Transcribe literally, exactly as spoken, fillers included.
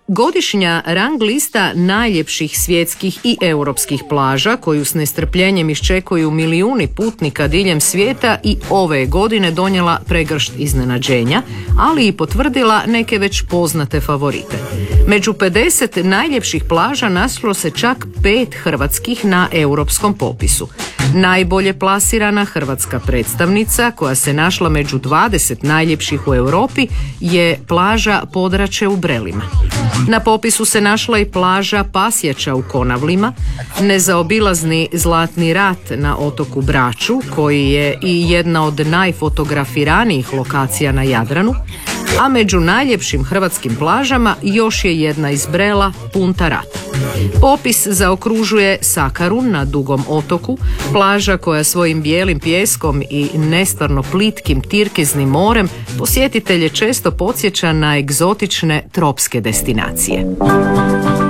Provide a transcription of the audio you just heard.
Godišnja rang lista najljepših svjetskih i europskih plaža, koju s nestrpljenjem iščekuju milijuni putnika diljem svijeta, i ove godine donijela pregršt iznenađenja, ali i potvrdila neke već poznate favorite. Među pedeset najljepših plaža našlo se čak pet hrvatskih na europskom popisu. Najbolje plasirana hrvatska predstavnica, koja se našla među dvadeset najljepših u Europi, je plaža Podrače u Brelima. Na popisu se našla i plaža Pasjača u Konavlima, nezaobilazni Zlatni rat na otoku Braču, koji je i jedna od najfotografiranijih lokacija na Jadranu, a među najljepšim hrvatskim plažama još je jedna iz Brela, Punta Rata. Popis zaokružuje Sakarun na Dugom otoku, plaža koja svojim bijelim pijeskom i nestvarno plitkim tirkiznim morem posjetitelje često podsjeća na egzotične tropske destinacije.